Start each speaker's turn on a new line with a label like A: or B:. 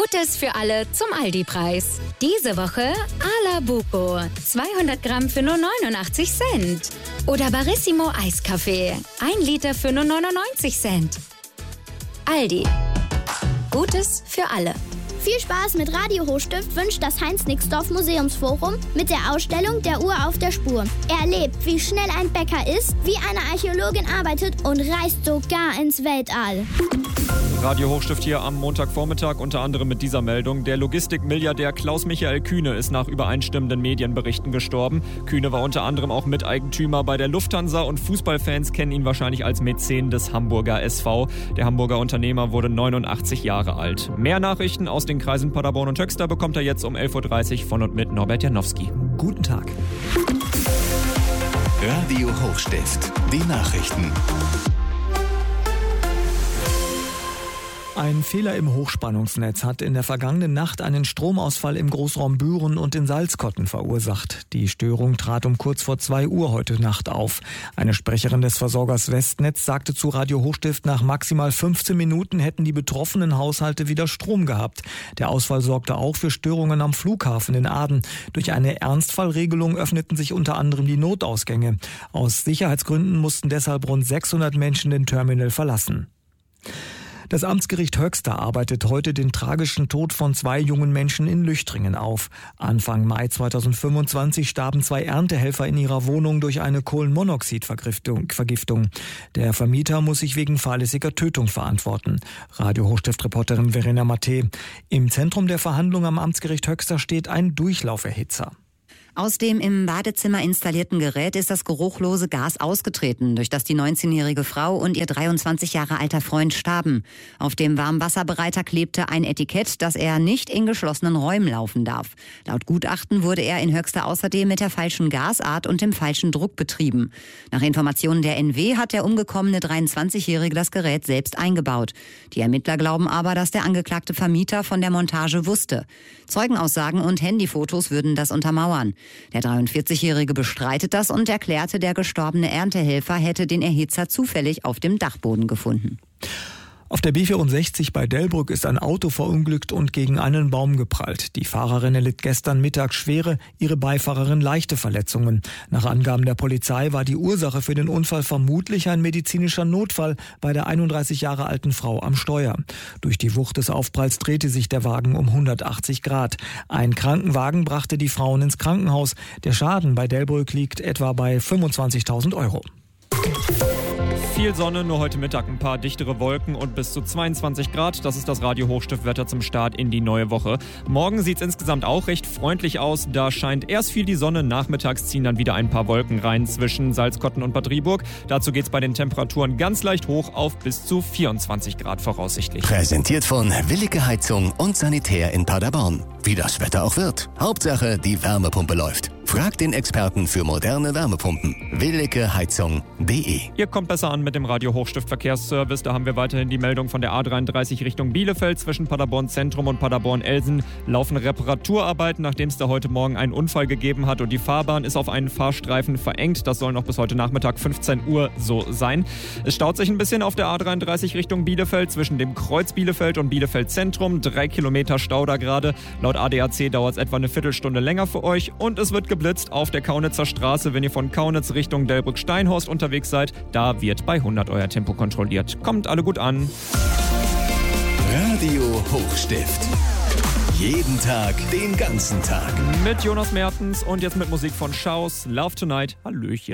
A: Gutes für alle zum Aldi-Preis. Diese Woche Ala Buco, 200 Gramm für nur 89 Cent. Oder Barissimo Eiskaffee, 1 Liter für nur 99 Cent. Aldi. Gutes für alle.
B: Viel Spaß mit Radio Hochstift wünscht das Heinz-Nixdorf Museumsforum mit der Ausstellung Der Uhr auf der Spur. Erlebt, wie schnell ein Bäcker ist, wie eine Archäologin arbeitet und reist sogar ins Weltall.
C: Radio Hochstift hier am Montagvormittag, unter anderem mit dieser Meldung. Der Logistikmilliardär Klaus-Michael Kühne ist nach übereinstimmenden Medienberichten gestorben. Kühne war unter anderem auch Miteigentümer bei der Lufthansa und Fußballfans kennen ihn wahrscheinlich als Mäzen des Hamburger SV. Der Hamburger Unternehmer wurde 89 Jahre alt. Mehr Nachrichten aus den Kreisen Paderborn und Höxter bekommt er jetzt um 11.30 Uhr von und mit Norbert Janowski.
D: Guten Tag.
E: Radio Hochstift, die Nachrichten.
D: Ein Fehler im Hochspannungsnetz hat in der vergangenen Nacht einen Stromausfall im Großraum Büren und in Salzkotten verursacht. Die Störung trat um kurz vor 2 Uhr heute Nacht auf. Eine Sprecherin des Versorgers Westnetz sagte zu Radio Hochstift, nach maximal 15 Minuten hätten die betroffenen Haushalte wieder Strom gehabt. Der Ausfall sorgte auch für Störungen am Flughafen in Aden. Durch eine Ernstfallregelung öffneten sich unter anderem die Notausgänge. Aus Sicherheitsgründen mussten deshalb rund 600 Menschen den Terminal verlassen. Das Amtsgericht Höxter arbeitet heute den tragischen Tod von 2 jungen Menschen in Lüchtringen auf. Anfang Mai 2025 starben 2 Erntehelfer in ihrer Wohnung durch eine Kohlenmonoxidvergiftung. Der Vermieter muss sich wegen fahrlässiger Tötung verantworten. Radio Hochstift-Reporterin Verena Matte. Im Zentrum der Verhandlung am Amtsgericht Höxter steht ein Durchlauferhitzer.
F: Aus dem im Badezimmer installierten Gerät ist das geruchlose Gas ausgetreten, durch das die 19-jährige Frau und ihr 23 Jahre alter Freund starben. Auf dem Warmwasserbereiter klebte ein Etikett, dass er nicht in geschlossenen Räumen laufen darf. Laut Gutachten wurde er in Höxter außerdem mit der falschen Gasart und dem falschen Druck betrieben. Nach Informationen der NW hat der umgekommene 23-Jährige das Gerät selbst eingebaut. Die Ermittler glauben aber, dass der angeklagte Vermieter von der Montage wusste. Zeugenaussagen und Handyfotos würden das untermauern. Der 43-Jährige bestreitet das und erklärte, der gestorbene Erntehelfer hätte den Erhitzer zufällig auf dem Dachboden gefunden.
D: Auf der B64 bei Delbrück ist ein Auto verunglückt und gegen einen Baum geprallt. Die Fahrerin erlitt gestern Mittag schwere, ihre Beifahrerin leichte Verletzungen. Nach Angaben der Polizei war die Ursache für den Unfall vermutlich ein medizinischer Notfall bei der 31 Jahre alten Frau am Steuer. Durch die Wucht des Aufpralls drehte sich der Wagen um 180 Grad. Ein Krankenwagen brachte die Frauen ins Krankenhaus. Der Schaden bei Delbrück liegt etwa bei 25.000 €.
C: Viel Sonne, nur heute Mittag ein paar dichtere Wolken und bis zu 22 Grad. Das ist das Radio Hochstift-Wetter zum Start in die neue Woche. Morgen sieht es insgesamt auch recht freundlich aus. Da scheint erst viel die Sonne, nachmittags ziehen dann wieder ein paar Wolken rein zwischen Salzkotten und Bad Driburg. Dazu geht es bei den Temperaturen ganz leicht hoch auf bis zu 24 Grad voraussichtlich.
E: Präsentiert von Willige Heizung und Sanitär in Paderborn. Wie das Wetter auch wird. Hauptsache, die Wärmepumpe läuft. Fragt den Experten für moderne Wärmepumpen. willigeheizung.de.
C: Ihr kommt besser an mit dem Radio Hochstift Verkehrsservice. Da haben wir weiterhin die Meldung von der A33 Richtung Bielefeld. Zwischen Paderborn Zentrum und Paderborn-Elsen laufen Reparaturarbeiten, nachdem es da heute Morgen einen Unfall gegeben hat und die Fahrbahn ist auf einen Fahrstreifen verengt. Das soll noch bis heute Nachmittag 15 Uhr so sein. Es staut sich ein bisschen auf der A33 Richtung Bielefeld zwischen dem Kreuz Bielefeld und Bielefeld Zentrum. 3 Kilometer Stau da gerade. Laut ADAC dauert es etwa eine Viertelstunde länger für euch und es wird geblitzt auf der Kaunitzer Straße, wenn ihr von Kaunitz Richtung Delbrück-Steinhorst unterwegs seid. Da wird bei 100 euer Tempo kontrolliert. Kommt alle gut an.
E: Radio Hochstift. Jeden Tag, den ganzen Tag.
C: Mit Jonas Mertens und jetzt mit Musik von Schaus. Love Tonight. Hallöchen.